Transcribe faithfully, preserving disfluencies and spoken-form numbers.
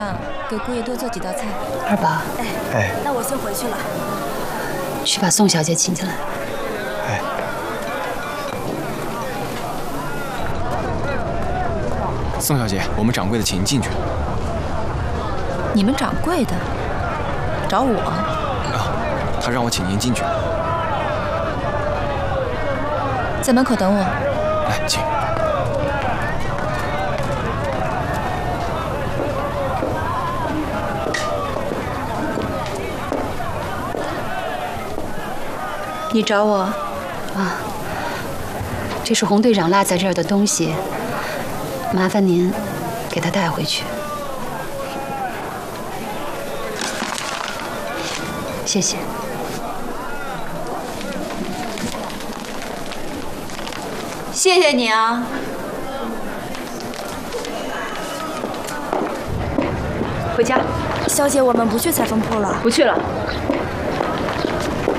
啊，给姑爷多做几道菜。 二宝， 哎哎， 那我先回去了。 去把宋小姐请进来。 哎， 宋小姐，我们掌柜的请您进去。 你们掌柜的找我？ 啊，他让我请您进去。 在门口等我。 来，请。 你找我？ 啊，这是洪队长落在这儿的东西，麻烦您给他带回去。谢谢。 谢谢你啊。 回家。 小姐，我们不去裁缝铺了。 不去了。